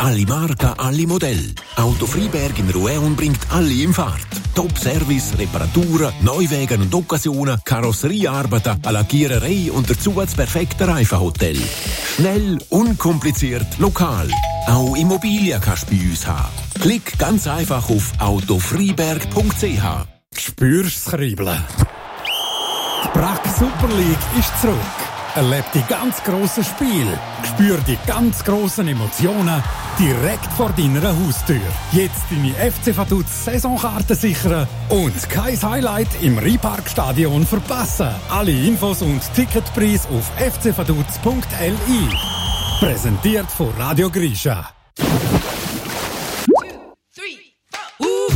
Alle Marken, alle Modelle. Auto Freiberg in Rouen bringt alle in Fahrt. Top-Service, Reparaturen, Neuwagen und Occasionen, Karosseriearbeiten, eine Lackiererei und dazu das perfekte Reifenhotel. Schnell, unkompliziert, lokal. Auch Immobilien kannst du bei uns haben. Klick ganz einfach auf autofreiberg.ch. Spürst das Kribbeln? Die Brack Super League ist zurück. Erleb die ganz grossen Spiele. Spür die ganz grossen Emotionen direkt vor deiner Haustür. Jetzt deine FC Vaduz Saisonkarten sichern und kein Highlight im Rheinparkstadion verpassen. Alle Infos und Ticketpreis auf fcvaduz.li. Präsentiert von Radio Grisha.